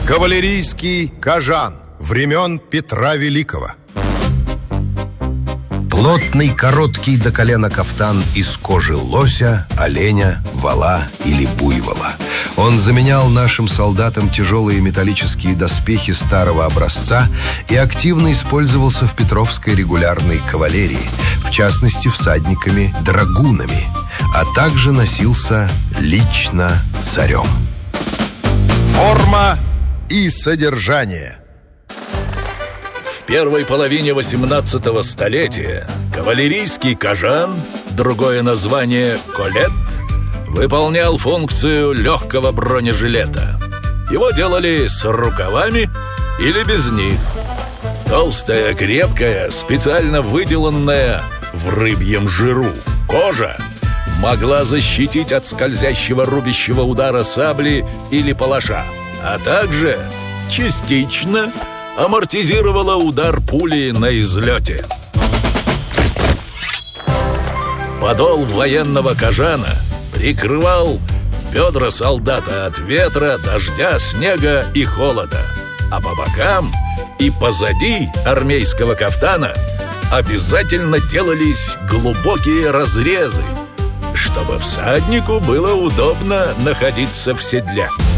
Кавалерийский кожан времен Петра Великого. Плотный, короткий до колена кафтан из кожи лося, оленя, вала или буйвола. Он заменял нашим солдатам тяжелые металлические доспехи старого образца и активно использовался в Петровской регулярной кавалерии, в частности всадниками-драгунами, а также носился лично царем. Форма и содержание. В первой половине 18 столетия кавалерийский кожан, другое название колет, выполнял функцию легкого бронежилета. Его делали с рукавами или без них. Толстая, крепкая, специально выделанная в рыбьем жиру кожа могла защитить от скользящего рубящего удара сабли или палаша, а также частично амортизировала удар пули на излете. Подол военного кожана прикрывал бедра солдата от ветра, дождя, снега и холода, а по бокам и позади армейского кафтана обязательно делались глубокие разрезы, чтобы всаднику было удобно находиться в седле.